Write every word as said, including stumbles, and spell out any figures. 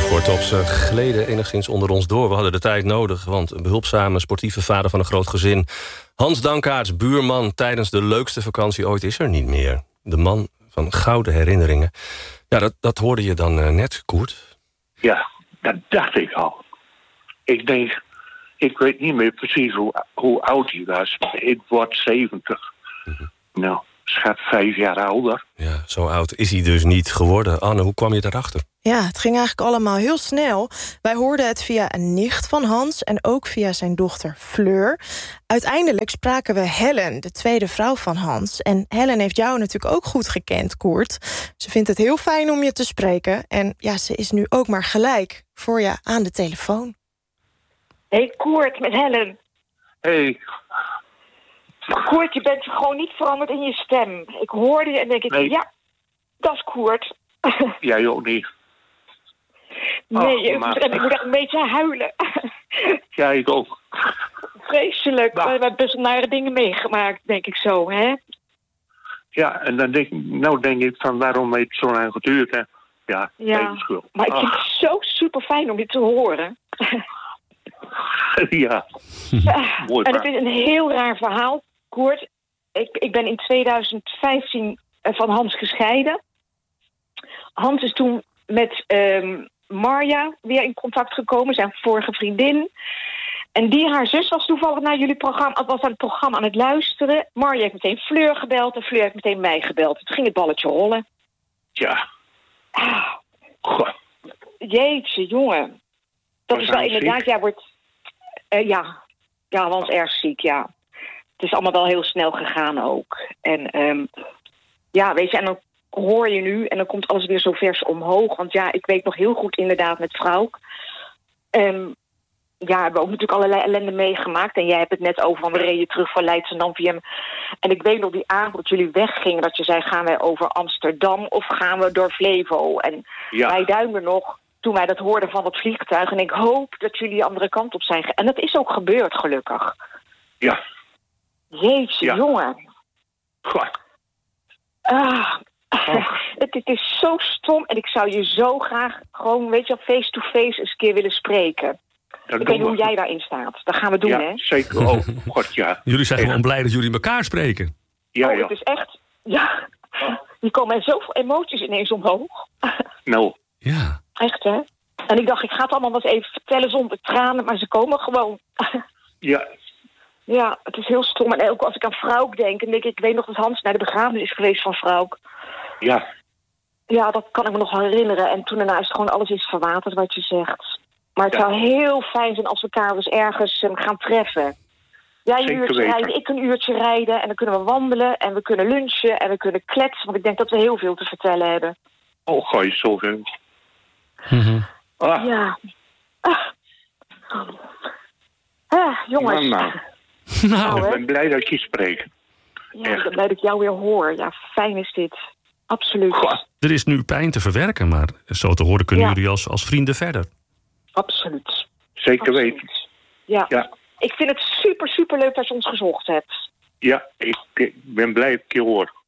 Ze gleden enigszins onder ons door. We hadden de tijd nodig, want een behulpzame sportieve vader van een groot gezin, Hans Dankaerts, buurman tijdens de leukste vakantie ooit, is er niet meer. De man van gouden herinneringen. Ja, dat, dat hoorde je dan uh, net, Koert. Ja, dat dacht ik al. Ik denk, ik weet niet meer precies hoe, hoe oud hij was. Ik word zeventig. Mm-hmm. Nou, schat vijf jaar ouder. Ja, zo oud is hij dus niet geworden. Anne, hoe kwam je daarachter? Ja, het ging eigenlijk allemaal heel snel. Wij hoorden het via een nicht van Hans en ook via zijn dochter Fleur. Uiteindelijk spraken we Helen, de tweede vrouw van Hans. En Helen heeft jou natuurlijk ook goed gekend, Koert. Ze vindt het heel fijn om je te spreken. En ja, ze is nu ook maar gelijk voor je aan de telefoon. Hey Koert, met Helen. Hey. Koert, je bent gewoon niet veranderd in je stem. Ik hoorde je en denk ik, nee. Ja, dat is Koert. Jij ook niet. Nee, oh, maar... ik moet echt een beetje huilen. Ja, ik ook. Vreselijk. Nou. We hebben best nare dingen meegemaakt, denk ik zo, hè? Ja, en dan denk ik, nou denk ik van waarom heeft het zo lang geduurd, hè? Ja, ja. Maar ik vind het zo super fijn om dit te horen. Ja. ja. Mooi, en het is een heel raar verhaal, Koert. Ik, ik ben in tweeduizend vijftien van Hans gescheiden. Hans is toen met um, Marja weer in contact gekomen, zijn vorige vriendin. En die, haar zus, was toevallig naar jullie programma, was aan het programma aan het luisteren. Marja heeft meteen Fleur gebeld en Fleur heeft meteen mij gebeld. Toen ging het balletje rollen. Ja. Ah. Jeetje, jongen. Dat was is wel inderdaad, ziek? Ja, wordt... Uh, ja. Ja, Hans erg ziek, ja. Het is allemaal wel heel snel gegaan ook. En um, ja, weet je, en dan hoor je nu en dan komt alles weer zo vers omhoog. Want ja, ik weet nog heel goed inderdaad met Vrouw. Um, ja, we hebben ook natuurlijk allerlei ellende meegemaakt. En jij hebt het net over, van we reden terug van Leidschendam via hem. En ik weet nog die avond dat jullie weggingen, dat je zei, gaan wij over Amsterdam of gaan we door Flevo? En ja. Wij duimden nog toen wij dat hoorden van dat vliegtuig. En ik hoop dat jullie de andere kant op zijn. En dat is ook gebeurd, gelukkig. Ja. Jeetje, ja. Jongen. Goh. Ah, oh. het, het is zo stom. En ik zou je zo graag gewoon, weet je, face-to-face eens een keer willen spreken. Dat ik weet niet hoe jij daarin staat. Dat gaan we doen, ja, hè? Zeker. Oh, god, ja. Jullie zijn gewoon blij dat jullie elkaar spreken. Ja, oh, ja. Het is echt... Ja. Er komen zoveel emoties ineens omhoog. Nou. Ja. Echt, hè? En ik dacht, ik ga het allemaal wel eens even vertellen zonder tranen, maar ze komen gewoon. Ja. Ja, het is heel stom. En ook als ik aan Vrouwk denk, en denk ik, ik weet nog dat Hans naar de begrafenis is geweest van Vrouwk. Ja. Ja, dat kan ik me nog herinneren. En toen daarna is het gewoon alles is verwaterd wat je zegt. Maar het ja. zou heel fijn zijn als we elkaar dus ergens um, gaan treffen. Jij een uurtje weten. rijden, ik een uurtje rijden. En dan kunnen we wandelen en we kunnen lunchen en we kunnen kletsen. Want ik denk dat we heel veel te vertellen hebben. Oh, ga je zoveel. Mm-hmm. Ah. Ja. Ah. Ah, jongens. Nou, nou. nou ik ben blij dat je spreekt. Ja, ik ben blij dat ik jou weer hoor. Ja, fijn is dit. Absoluut. Goh. Er is nu pijn te verwerken, maar zo te horen kunnen ja. jullie als, als vrienden verder. Absoluut. Zeker Absoluut. weten. Ja. ja. Ik vind het super, super leuk dat je ons gezocht hebt. Ja, ik, ik ben blij dat ik je hoor.